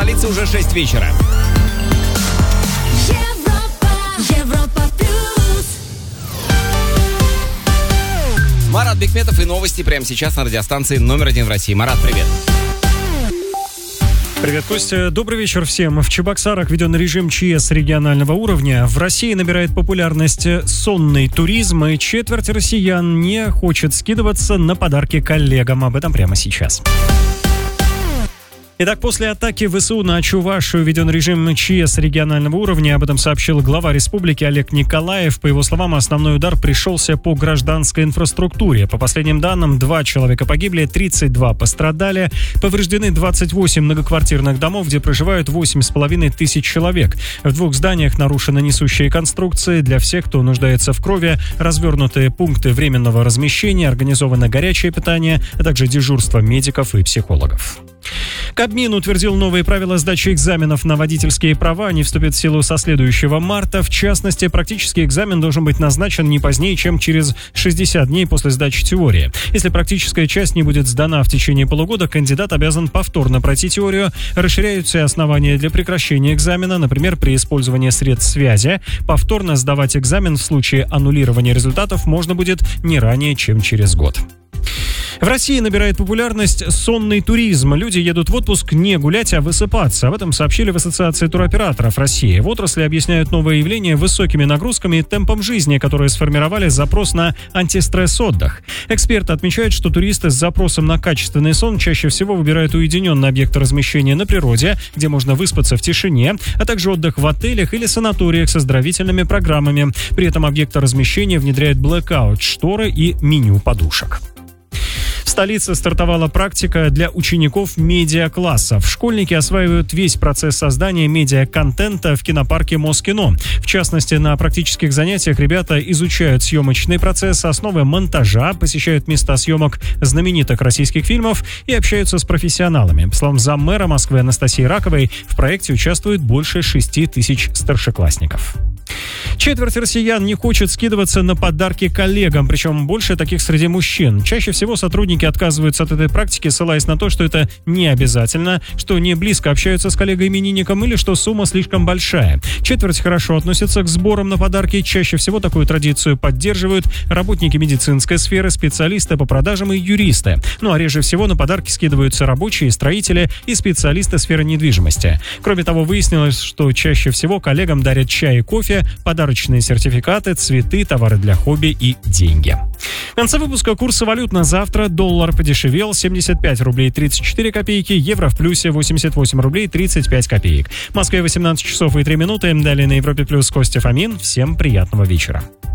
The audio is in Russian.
столице уже 6 вечера. Европа плюс. Марат Бекметов и новости прямо сейчас на радиостанции номер 1 в России. Марат, привет. Привет, Костя. Добрый вечер всем. В Чебоксарах введен режим ЧС регионального уровня. В России набирает популярность сонный туризм, и четверть россиян не хочет скидываться на подарки коллегам. Об этом прямо сейчас. Итак, после атаки ВСУ на Чувашию введен режим ЧС регионального уровня. Об этом сообщил глава республики Олег Николаев. По его словам, основной удар пришелся по гражданской инфраструктуре. По последним данным, 2 человека погибли, 32 пострадали. Повреждены 28 многоквартирных домов, где проживают 8,5 тысяч человек. В 2 зданиях нарушены несущие конструкции. Для всех, кто нуждается в крови, развернутые пункты временного размещения, организовано горячее питание, а также дежурство медиков и психологов. Кабмин утвердил новые правила сдачи экзаменов на водительские права. Они вступят в силу со следующего марта. В частности, практический экзамен должен быть назначен не позднее, чем через 60 дней после сдачи теории. Если практическая часть не будет сдана в течение полугода, кандидат обязан повторно пройти теорию. Расширяются и основания для прекращения экзамена, например, при использовании средств связи. Повторно сдавать экзамен в случае аннулирования результатов можно будет не ранее, чем через год. В России набирает популярность сонный туризм. Люди едут в отпуск не гулять, а высыпаться. Об этом сообщили в Ассоциации туроператоров России. В отрасли объясняют новое явление высокими нагрузками и темпом жизни, которые сформировали запрос на антистресс-отдых. Эксперты отмечают, что туристы с запросом на качественный сон чаще всего выбирают уединенные объекты размещения на природе, где можно выспаться в тишине, а также отдых в отелях или санаториях с оздоровительными программами. При этом объекты размещения внедряют блэкаут, шторы и меню подушек. В столице стартовала практика для учеников медиаклассов. Школьники осваивают весь процесс создания медиаконтента в кинопарке Москино. В частности, на практических занятиях ребята изучают съемочный процесс, основы монтажа, посещают места съемок знаменитых российских фильмов и общаются с профессионалами. По словам заммэра Москвы Анастасии Раковой, в проекте участвует больше 6 тысяч старшеклассников. Четверть россиян не хочет скидываться на подарки коллегам, причем больше таких среди мужчин. Чаще всего сотрудники отказываются от этой практики, ссылаясь на то, что это не обязательно, что не близко общаются с коллегой-именинником или что сумма слишком большая. Четверть хорошо относятся к сборам на подарки. Чаще всего такую традицию поддерживают работники медицинской сферы, специалисты по продажам и юристы. Ну а реже всего на подарки скидываются рабочие, строители и специалисты сферы недвижимости. Кроме того, выяснилось, что чаще всего коллегам дарят чай и кофе, подарочные сертификаты, цветы, товары для хобби и деньги. В конце выпуска курсы валют на завтра. Доллар подешевел, 75 рублей 34 копейки, евро в плюсе 88 рублей 35 копеек. В Москве 18 часов и 3 минуты. Далее на Европе плюс Костя Фомин. Всем приятного вечера.